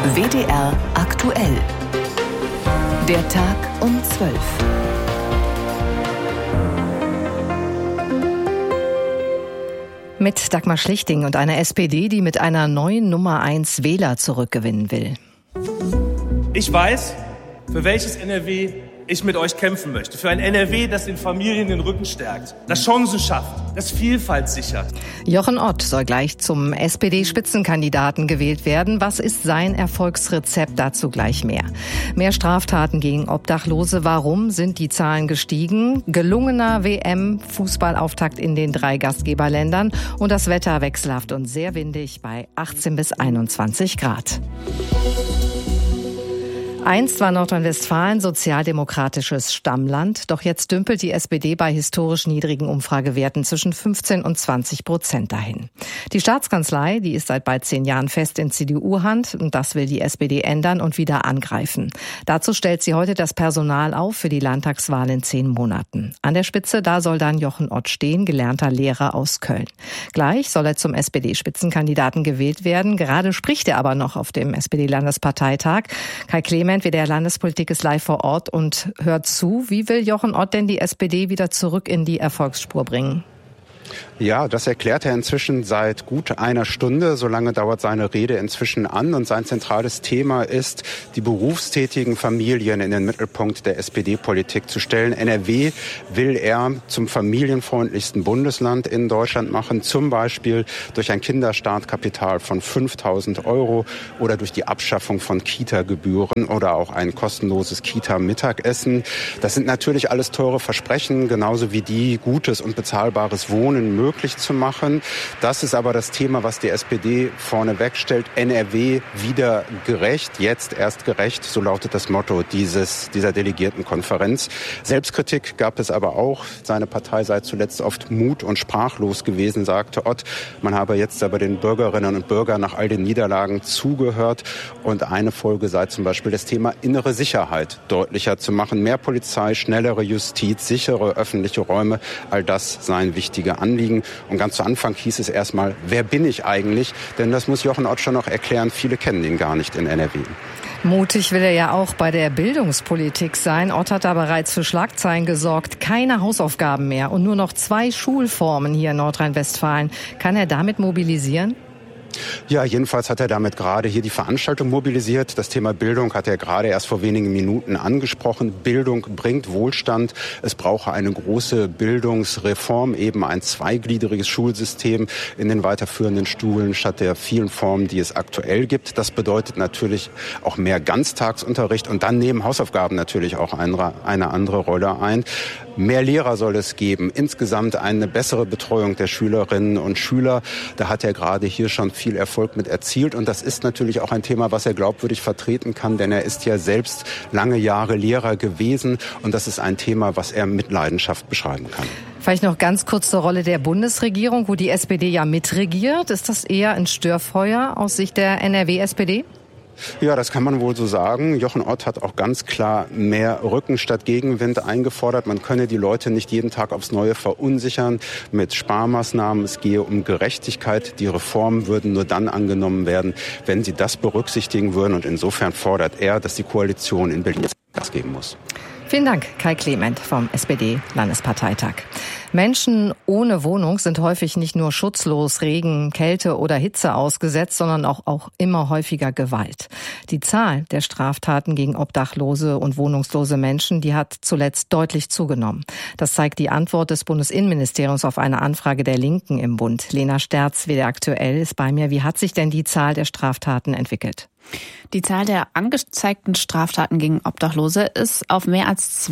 WDR aktuell. Der Tag um 12. Mit Dagmar Schlichting und einer SPD, die mit einer neuen Nummer 1 Wähler zurückgewinnen will. Ich weiß, für welches NRW ich mit euch kämpfen möchte. Für ein NRW, das den Familien den Rücken stärkt, das Chancen schafft, das Vielfalt sichert. Jochen Ott soll gleich zum SPD-Spitzenkandidaten gewählt werden. Was ist sein Erfolgsrezept? Dazu gleich mehr. Mehr Straftaten gegen Obdachlose. Warum sind die Zahlen gestiegen? Gelungener WM-Fußballauftakt in den 3 Gastgeberländern. Und das Wetter wechselhaft und sehr windig bei 18 bis 21 Grad. Einst war Nordrhein-Westfalen sozialdemokratisches Stammland. Doch jetzt dümpelt die SPD bei historisch niedrigen Umfragewerten zwischen 15 und 20% dahin. Die Staatskanzlei, die ist seit bald 10 Jahren fest in CDU-Hand. Und das will die SPD ändern und wieder angreifen. Dazu stellt sie heute das Personal auf für die Landtagswahl in 10 Monaten. An der Spitze, da soll dann Jochen Ott stehen, gelernter Lehrer aus Köln. Gleich soll er zum SPD-Spitzenkandidaten gewählt werden. Gerade spricht er aber noch auf dem SPD-Landesparteitag. Kai Clement, WDR Landespolitik, ist live vor Ort und hört zu. Wie will Jochen Ott denn die SPD wieder zurück in die Erfolgsspur bringen? Ja, das erklärt er inzwischen seit gut einer Stunde. So lange dauert seine Rede inzwischen an. Und sein zentrales Thema ist, die berufstätigen Familien in den Mittelpunkt der SPD-Politik zu stellen. NRW will er zum familienfreundlichsten Bundesland in Deutschland machen. Zum Beispiel durch ein Kinderstartkapital von 5.000 € oder durch die Abschaffung von Kita-Gebühren oder auch ein kostenloses Kita-Mittagessen. Das sind natürlich alles teure Versprechen, genauso wie die, gutes und bezahlbares Wohnen möglich zu machen. Das ist aber das Thema, was die SPD vorneweg stellt. NRW wieder gerecht, jetzt erst gerecht, so lautet das Motto dieser Delegiertenkonferenz. Selbstkritik gab es aber auch. Seine Partei sei zuletzt oft mut- und sprachlos gewesen, sagte Ott. Man habe jetzt aber den Bürgerinnen und Bürgern nach all den Niederlagen zugehört. Und eine Folge sei zum Beispiel das Thema innere Sicherheit deutlicher zu machen. Mehr Polizei, schnellere Justiz, sichere öffentliche Räume, all das seien wichtige Anliegen. Und ganz zu Anfang hieß es erstmal, wer bin ich eigentlich? Denn das muss Jochen Ott schon noch erklären. Viele kennen ihn gar nicht in NRW. Mutig will er ja auch bei der Bildungspolitik sein. Ott hat da bereits für Schlagzeilen gesorgt. Keine Hausaufgaben mehr und nur noch 2 Schulformen hier in Nordrhein-Westfalen. Kann er damit mobilisieren? Ja, jedenfalls hat er damit gerade hier die Veranstaltung mobilisiert. Das Thema Bildung hat er gerade erst vor wenigen Minuten angesprochen. Bildung bringt Wohlstand. Es brauche eine große Bildungsreform, eben ein zweigliedriges Schulsystem in den weiterführenden Schulen statt der vielen Formen, die es aktuell gibt. Das bedeutet natürlich auch mehr Ganztagsunterricht und dann nehmen Hausaufgaben natürlich auch eine andere Rolle ein. Mehr Lehrer soll es geben, insgesamt eine bessere Betreuung der Schülerinnen und Schüler. Da hat er gerade hier schon viel Erfolg mit erzielt. Und das ist natürlich auch ein Thema, was er glaubwürdig vertreten kann, denn er ist ja selbst lange Jahre Lehrer gewesen. Und das ist ein Thema, was er mit Leidenschaft beschreiben kann. Vielleicht noch ganz kurz zur Rolle der Bundesregierung, wo die SPD ja mitregiert. Ist das eher ein Störfeuer aus Sicht der NRW-SPD? Ja, das kann man wohl so sagen. Jochen Ott hat auch ganz klar mehr Rücken statt Gegenwind eingefordert. Man könne die Leute nicht jeden Tag aufs Neue verunsichern mit Sparmaßnahmen. Es gehe um Gerechtigkeit. Die Reformen würden nur dann angenommen werden, wenn sie das berücksichtigen würden. Und insofern fordert er, dass die Koalition in Berlin Gas geben muss. Vielen Dank, Kai Clement vom SPD-Landesparteitag. Menschen ohne Wohnung sind häufig nicht nur schutzlos Regen, Kälte oder Hitze ausgesetzt, sondern auch immer häufiger Gewalt. Die Zahl der Straftaten gegen obdachlose und wohnungslose Menschen, die hat zuletzt deutlich zugenommen. Das zeigt die Antwort des Bundesinnenministeriums auf eine Anfrage der Linken im Bund. Lena Sterz, WDR aktuell, ist bei mir. Wie hat sich denn die Zahl der Straftaten entwickelt? Die Zahl der angezeigten Straftaten gegen Obdachlose ist auf mehr als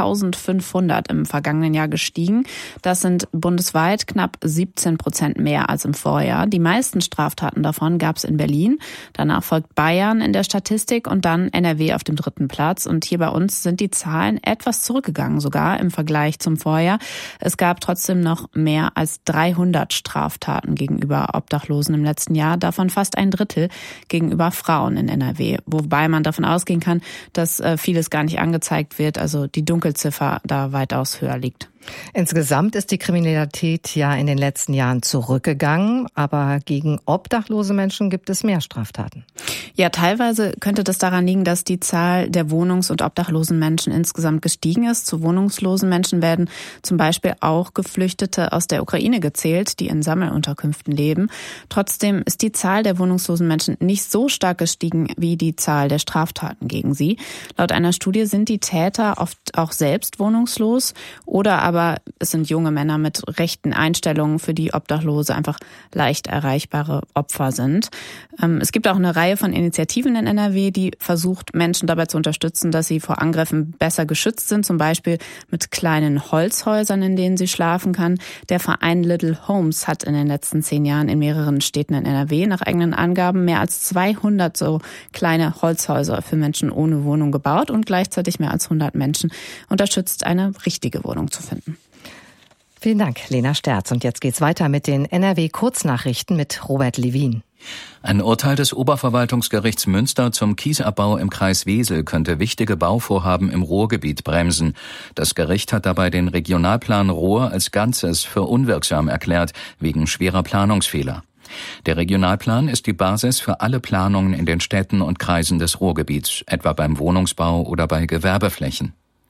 2.500 im vergangenen Jahr gestiegen. Das sind bundesweit knapp 17% mehr als im Vorjahr. Die meisten Straftaten davon gab es in Berlin. Danach folgt Bayern in der Statistik und dann NRW auf dem 3. Platz. Und hier bei uns sind die Zahlen etwas zurückgegangen, sogar im Vergleich zum Vorjahr. Es gab trotzdem noch mehr als 300 Straftaten gegenüber Obdachlosen im letzten Jahr, davon fast ein Drittel gegenüber Frauen in NRW. Wobei man davon ausgehen kann, dass vieles gar nicht angezeigt wird, also die Dunkelziffer da weitaus höher liegt. Insgesamt ist die Kriminalität ja in den letzten Jahren zurückgegangen, aber gegen obdachlose Menschen gibt es mehr Straftaten. Ja, teilweise könnte das daran liegen, dass die Zahl der wohnungs- und obdachlosen Menschen insgesamt gestiegen ist. Zu wohnungslosen Menschen werden zum Beispiel auch Geflüchtete aus der Ukraine gezählt, die in Sammelunterkünften leben. Trotzdem ist die Zahl der wohnungslosen Menschen nicht so stark gestiegen wie die Zahl der Straftaten gegen sie. Laut einer Studie sind die Täter oft auch selbst wohnungslos oder aber es sind junge Männer mit rechten Einstellungen, für die Obdachlose einfach leicht erreichbare Opfer sind. Es gibt auch eine Reihe von Initiativen in NRW, die versucht, Menschen dabei zu unterstützen, dass sie vor Angriffen besser geschützt sind, zum Beispiel mit kleinen Holzhäusern, in denen sie schlafen kann. Der Verein Little Homes hat in den letzten 10 Jahren in mehreren Städten in NRW nach eigenen Angaben mehr als 200 so kleine Holzhäuser für Menschen ohne Wohnung gebaut und gleichzeitig mehr als 100 Menschen unterstützt, eine richtige Wohnung zu finden. Vielen Dank, Lena Sterz. Und jetzt geht's weiter mit den NRW-Kurznachrichten mit Robert Levin. Ein Urteil des Oberverwaltungsgerichts Münster zum Kiesabbau im Kreis Wesel könnte wichtige Bauvorhaben im Ruhrgebiet bremsen. Das Gericht hat dabei den Regionalplan Ruhr als Ganzes für unwirksam erklärt, wegen schwerer Planungsfehler. Der Regionalplan ist die Basis für alle Planungen in den Städten und Kreisen des Ruhrgebiets, etwa beim Wohnungsbau oder bei Gewerbeflächen.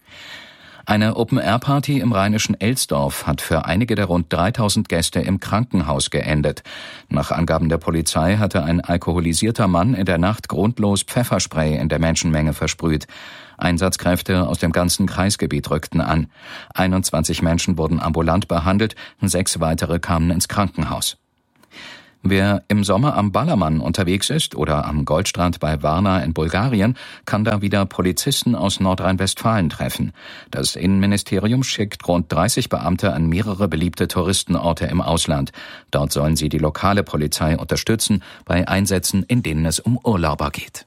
Eine Open-Air-Party im rheinischen Elsdorf hat für einige der rund 3000 Gäste im Krankenhaus geendet. Nach Angaben der Polizei hatte ein alkoholisierter Mann in der Nacht grundlos Pfefferspray in der Menschenmenge versprüht. Einsatzkräfte aus dem ganzen Kreisgebiet rückten an. 21 Menschen wurden ambulant behandelt, 6 weitere kamen ins Krankenhaus. Wer im Sommer am Ballermann unterwegs ist oder am Goldstrand bei Varna in Bulgarien, kann da wieder Polizisten aus Nordrhein-Westfalen treffen. Das Innenministerium schickt rund 30 Beamte an mehrere beliebte Touristenorte im Ausland. Dort sollen sie die lokale Polizei unterstützen bei Einsätzen, in denen es um Urlauber geht.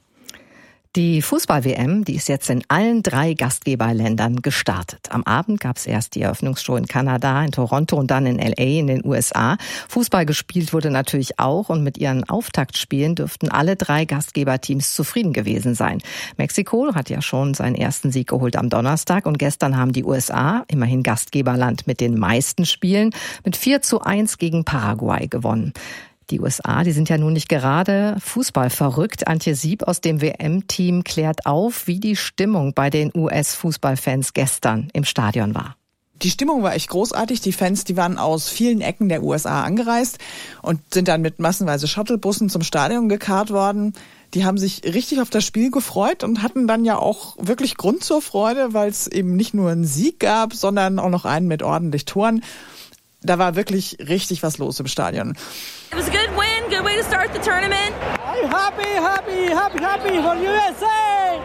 Die Fußball-WM, die ist jetzt in allen 3 Gastgeberländern gestartet. Am Abend gab es erst die Eröffnungsshow in Kanada, in Toronto und dann in LA in den USA. Fußball gespielt wurde natürlich auch und mit ihren Auftaktspielen dürften alle 3 Gastgeberteams zufrieden gewesen sein. Mexiko hat ja schon seinen ersten Sieg geholt am Donnerstag und gestern haben die USA, immerhin Gastgeberland mit den meisten Spielen, mit 4:1 gegen Paraguay gewonnen. Die USA, die sind ja nun nicht gerade Fußball verrückt. Antje Sieb aus dem WM-Team klärt auf, wie die Stimmung bei den US-Fußballfans gestern im Stadion war. Die Stimmung war echt großartig. Die Fans, die waren aus vielen Ecken der USA angereist und sind dann mit massenweise Shuttlebussen zum Stadion gekarrt worden. Die haben sich richtig auf das Spiel gefreut und hatten dann ja auch wirklich Grund zur Freude, weil es eben nicht nur einen Sieg gab, sondern auch noch einen mit ordentlich Toren. Da war wirklich richtig was los im Stadion. It was a good win, good way to start the tournament. I'm happy for USA!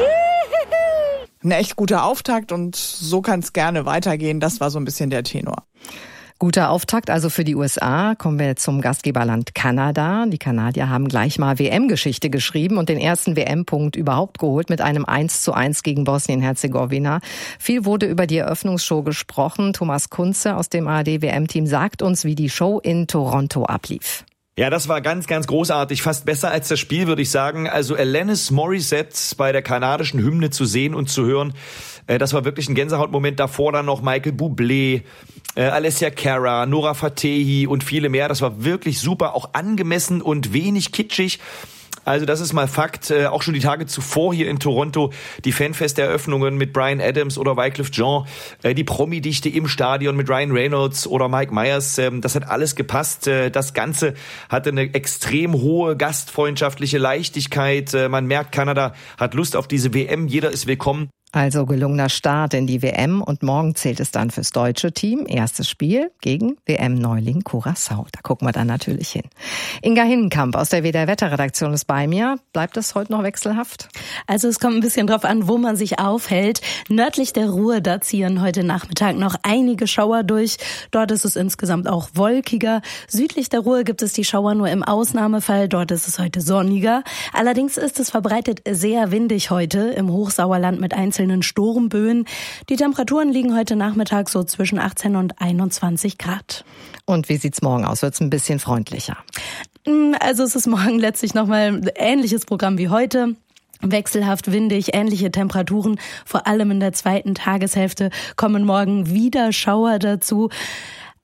Ein echt guter Auftakt und so kann es gerne weitergehen. Das war so ein bisschen der Tenor. Guter Auftakt also für die USA. Kommen wir zum Gastgeberland Kanada. Die Kanadier haben gleich mal WM-Geschichte geschrieben und den ersten WM-Punkt überhaupt geholt mit einem 1:1 gegen Bosnien-Herzegowina. Viel wurde über die Eröffnungsshow gesprochen. Thomas Kunze aus dem ARD-WM-Team sagt uns, wie die Show in Toronto ablief. Ja, das war ganz, ganz großartig. Fast besser als das Spiel, würde ich sagen. Also Alanis Morissette bei der kanadischen Hymne zu sehen und zu hören, das war wirklich ein Gänsehautmoment. Davor dann noch Michael Bublé, Alessia Cara, Nora Fatehi und viele mehr. Das war wirklich super, auch angemessen und wenig kitschig. Also das ist mal Fakt. Auch schon die Tage zuvor hier in Toronto, die Fanfest-Eröffnungen mit Bryan Adams oder Wyclef Jean, die Promi-Dichte im Stadion mit Ryan Reynolds oder Mike Myers, das hat alles gepasst. Das Ganze hatte eine extrem hohe gastfreundschaftliche Leichtigkeit. Man merkt, Kanada hat Lust auf diese WM, jeder ist willkommen. Also gelungener Start in die WM und morgen zählt es dann fürs deutsche Team. Erstes Spiel gegen WM-Neuling Curaçao. Da gucken wir dann natürlich hin. Inga Hinnenkamp aus der WDR-Wetterredaktion ist bei mir. Bleibt es heute noch wechselhaft? Also es kommt ein bisschen drauf an, wo man sich aufhält. Nördlich der Ruhr, da ziehen heute Nachmittag noch einige Schauer durch. Dort ist es insgesamt auch wolkiger. Südlich der Ruhr gibt es die Schauer nur im Ausnahmefall. Dort ist es heute sonniger. Allerdings ist es verbreitet sehr windig heute im Hochsauerland mit einzelnen Sturmböen. Die Temperaturen liegen heute Nachmittag so zwischen 18 und 21 Grad. Und wie sieht's morgen aus? Wird's ein bisschen freundlicher? Also es ist morgen letztlich nochmal ein ähnliches Programm wie heute. Wechselhaft windig, ähnliche Temperaturen. Vor allem in der zweiten Tageshälfte kommen morgen wieder Schauer dazu.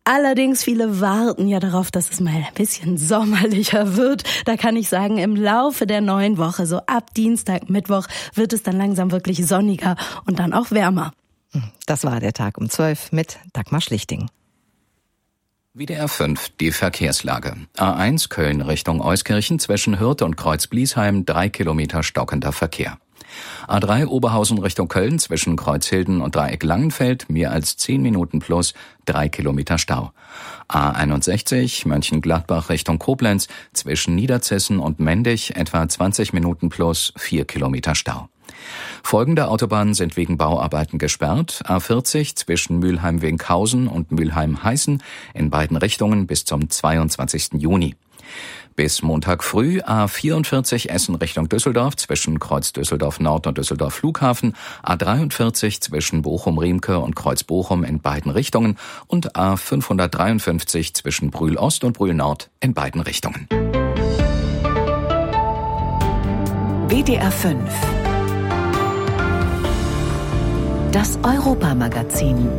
Allerdings viele warten ja darauf, dass es mal ein bisschen sommerlicher wird. Da kann ich sagen, im Laufe der neuen Woche, so ab Dienstag, Mittwoch, wird es dann langsam wirklich sonniger und dann auch wärmer. Das war der Tag um 12 mit Dagmar Schlichting. WDR 5, die Verkehrslage. A1 Köln Richtung Euskirchen zwischen Hürth und Kreuz-Bliesheim 3 Kilometer stockender Verkehr. A3 Oberhausen Richtung Köln zwischen Kreuzhilden und Dreieck Langenfeld mehr als 10 Minuten plus 3 Kilometer Stau. A61 Mönchengladbach Richtung Koblenz zwischen Niederzissen und Mendig etwa 20 Minuten plus 4 Kilometer Stau. Folgende Autobahnen sind wegen Bauarbeiten gesperrt. A40 zwischen Mülheim-Winkhausen und Mülheim-Heißen in beiden Richtungen bis zum 22. Juni. Bis Montag früh A44 Essen Richtung Düsseldorf zwischen Kreuz Düsseldorf Nord und Düsseldorf Flughafen, A43 zwischen Bochum-Riemke und Kreuz Bochum in beiden Richtungen und A553 zwischen Brühl Ost und Brühl Nord in beiden Richtungen. WDR 5 Das Europa-Magazin.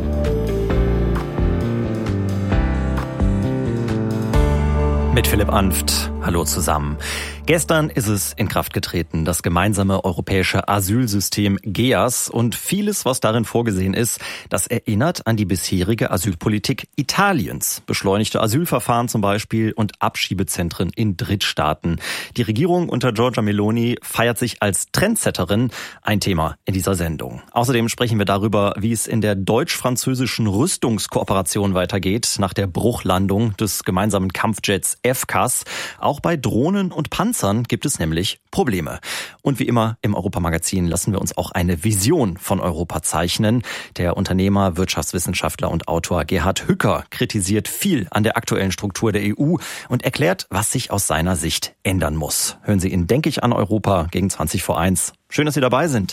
Mit Philipp Anft. Hallo zusammen. Gestern ist es in Kraft getreten, das gemeinsame europäische Asylsystem GEAS, und vieles, was darin vorgesehen ist, das erinnert an die bisherige Asylpolitik Italiens. Beschleunigte Asylverfahren zum Beispiel und Abschiebezentren in Drittstaaten. Die Regierung unter Giorgia Meloni feiert sich als Trendsetterin, ein Thema in dieser Sendung. Außerdem sprechen wir darüber, wie es in der deutsch-französischen Rüstungskooperation weitergeht, nach der Bruchlandung des gemeinsamen Kampfjets FCAS. Auch bei Drohnen und Panzern gibt es nämlich Probleme. Und wie immer im Europamagazin lassen wir uns auch eine Vision von Europa zeichnen. Der Unternehmer, Wirtschaftswissenschaftler und Autor Gerhard Hücker kritisiert viel an der aktuellen Struktur der EU und erklärt, was sich aus seiner Sicht ändern muss. Hören Sie ihn, denke ich, an Europa gegen 20 vor 1. Schön, dass Sie dabei sind.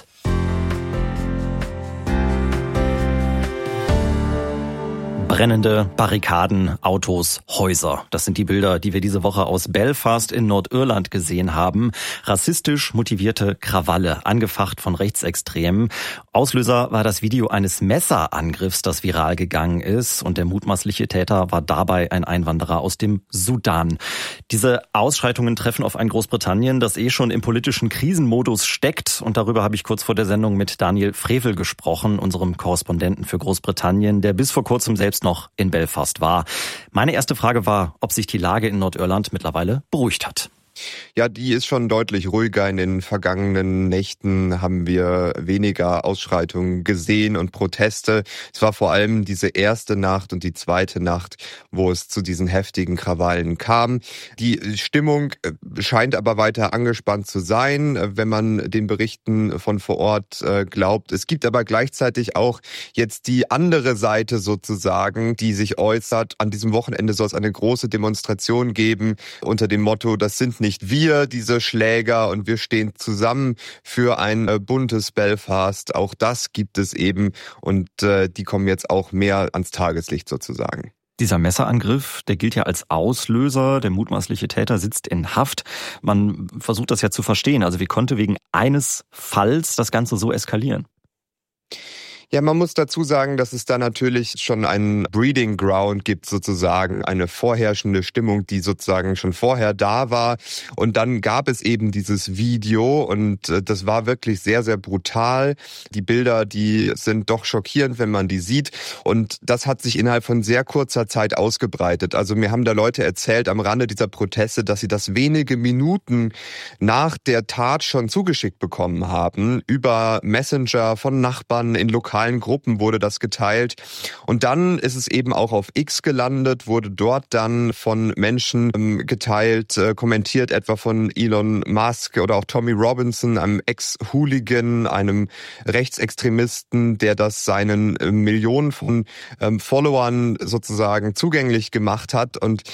Brennende Barrikaden, Autos, Häuser. Das sind die Bilder, die wir diese Woche aus Belfast in Nordirland gesehen haben. Rassistisch motivierte Krawalle, angefacht von Rechtsextremen. Auslöser war das Video eines Messerangriffs, das viral gegangen ist. Und der mutmaßliche Täter war dabei ein Einwanderer aus dem Sudan. Diese Ausschreitungen treffen auf ein Großbritannien, das schon im politischen Krisenmodus steckt. Und darüber habe ich kurz vor der Sendung mit Daniel Frevel gesprochen, unserem Korrespondenten für Großbritannien, der bis vor kurzem selbst noch in Belfast war. Meine erste Frage war, ob sich die Lage in Nordirland mittlerweile beruhigt hat. Ja, die ist schon deutlich ruhiger. In den vergangenen Nächten haben wir weniger Ausschreitungen gesehen und Proteste. Es war vor allem diese erste Nacht und die zweite Nacht, wo es zu diesen heftigen Krawallen kam. Die Stimmung scheint aber weiter angespannt zu sein, wenn man den Berichten von vor Ort glaubt. Es gibt aber gleichzeitig auch jetzt die andere Seite sozusagen, die sich äußert. An diesem Wochenende soll es eine große Demonstration geben unter dem Motto, das sind nicht wir, diese Schläger, und wir stehen zusammen für ein buntes Belfast. Auch das gibt es eben, und die kommen jetzt auch mehr ans Tageslicht sozusagen. Dieser Messerangriff, der gilt ja als Auslöser. Der mutmaßliche Täter sitzt in Haft. Man versucht das ja zu verstehen. Also wie konnte wegen eines Falls das Ganze so eskalieren? Ja, man muss dazu sagen, dass es da natürlich schon einen Breeding Ground gibt, sozusagen eine vorherrschende Stimmung, die sozusagen schon vorher da war. Und dann gab es eben dieses Video, und das war wirklich sehr, sehr brutal. Die Bilder, die sind doch schockierend, wenn man die sieht. Und das hat sich innerhalb von sehr kurzer Zeit ausgebreitet. Also mir haben da Leute erzählt am Rande dieser Proteste, dass sie das wenige Minuten nach der Tat schon zugeschickt bekommen haben. Über Messenger von Nachbarn in lokalen Gruppen wurde das geteilt. Und dann ist es eben auch auf X gelandet, wurde dort dann von Menschen geteilt, kommentiert, etwa von Elon Musk oder auch Tommy Robinson, einem Ex-Hooligan, einem Rechtsextremisten, der das seinen Millionen von Followern sozusagen zugänglich gemacht hat. Und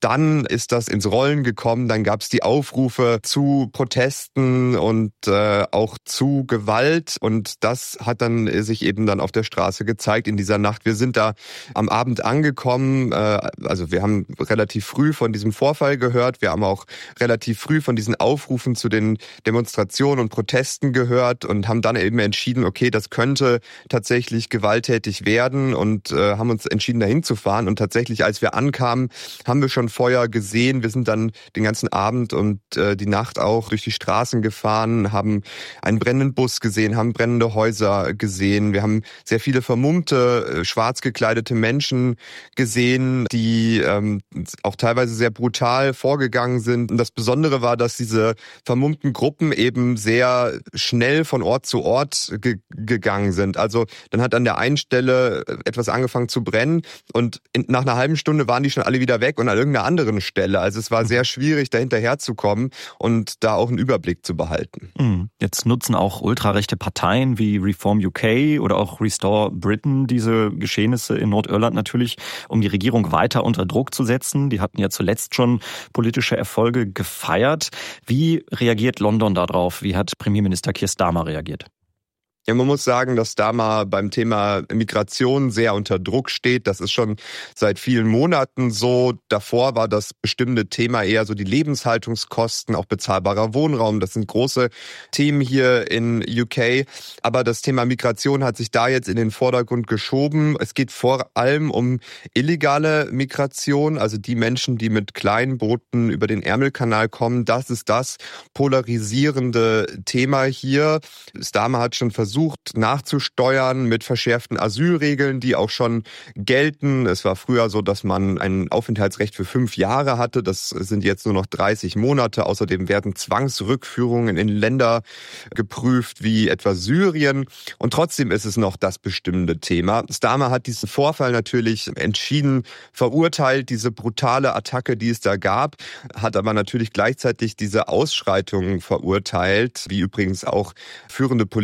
dann ist das ins Rollen gekommen, dann gab es die Aufrufe zu Protesten und auch zu Gewalt und das hat dann sich eben dann auf der Straße gezeigt in dieser Nacht. Wir sind da am Abend angekommen, also wir haben relativ früh von diesem Vorfall gehört, wir haben auch relativ früh von diesen Aufrufen zu den Demonstrationen und Protesten gehört und haben dann eben entschieden, okay, das könnte tatsächlich gewalttätig werden und haben uns entschieden, dahin zu fahren und tatsächlich, als wir ankamen, haben wir schon Feuer gesehen. Wir sind dann den ganzen Abend und die Nacht auch durch die Straßen gefahren, haben einen brennenden Bus gesehen, haben brennende Häuser gesehen. Wir haben sehr viele vermummte, schwarz gekleidete Menschen gesehen, die auch teilweise sehr brutal vorgegangen sind. Und das Besondere war, dass diese vermummten Gruppen eben sehr schnell von Ort zu Ort gegangen sind. Also dann hat an der einen Stelle etwas angefangen zu brennen und nach einer halben Stunde waren die schon alle wieder weg und an irgendeiner anderen Stelle. Also es war sehr schwierig, da hinterherzukommen und da auch einen Überblick zu behalten. Jetzt nutzen auch ultrarechte Parteien wie Reform UK oder auch Restore Britain diese Geschehnisse in Nordirland natürlich, um die Regierung weiter unter Druck zu setzen. Die hatten ja zuletzt schon politische Erfolge gefeiert. Wie reagiert London darauf? Wie hat Premierminister Keir Starmer reagiert? Ja, man muss sagen, dass Starmer beim Thema Migration sehr unter Druck steht. Das ist schon seit vielen Monaten so. Davor war das bestimmte Thema eher so die Lebenshaltungskosten, auch bezahlbarer Wohnraum. Das sind große Themen hier in UK. Aber das Thema Migration hat sich da jetzt in den Vordergrund geschoben. Es geht vor allem um illegale Migration, also die Menschen, die mit kleinen Booten über den Ärmelkanal kommen. Das ist das polarisierende Thema hier. Starmer hat schon versucht nachzusteuern mit verschärften Asylregeln, die auch schon gelten. Es war früher so, dass man ein Aufenthaltsrecht für 5 Jahre hatte. Das sind jetzt nur noch 30 Monate. Außerdem werden Zwangsrückführungen in Länder geprüft, wie etwa Syrien. Und trotzdem ist es noch das bestimmende Thema. Starmer hat diesen Vorfall natürlich entschieden verurteilt, diese brutale Attacke, die es da gab, hat aber natürlich gleichzeitig diese Ausschreitungen verurteilt, wie übrigens auch führende